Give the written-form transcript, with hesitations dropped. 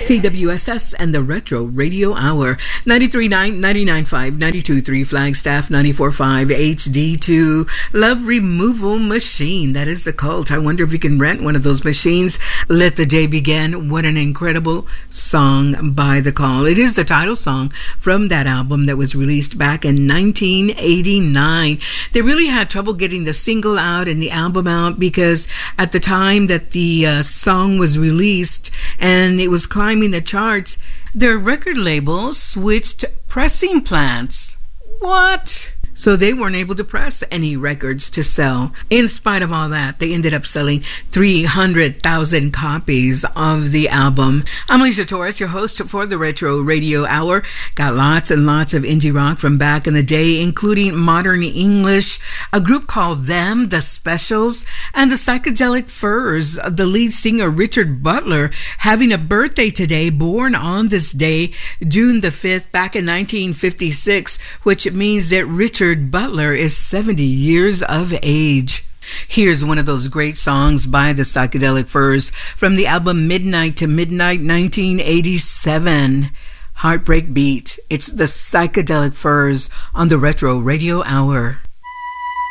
KWSS and the Retro Radio Hour. 93.9, 99.5, 92.3 Flagstaff, 94.5 HD2. Love Removal Machine. That is the Cult. I wonder if you can rent one of those machines. Let the Day Begin. What an incredible song by The Call. It is the title song from that album that was released back in 1989. They really had trouble getting the single out and the album out because at the time that the song was released and it was climbing the charts, their record label switched pressing plants. What? So they weren't able to press any records to sell. In spite of all that, they ended up selling 300,000 copies of the album. I'm Alicia Torres, your host for the Retro Radio Hour. Got lots and lots of indie rock from back in the day, including Modern English, a group called Them, The Specials, and the Psychedelic Furs. The lead singer, Richard Butler, having a birthday today, born on this day, June the 5th, back in 1956, which means that Richard Butler is 70 years of age. Here's one of those great songs by the Psychedelic Furs from the album Midnight to Midnight 1987. Heartbreak Beat. It's the Psychedelic Furs on the Retro Radio Hour.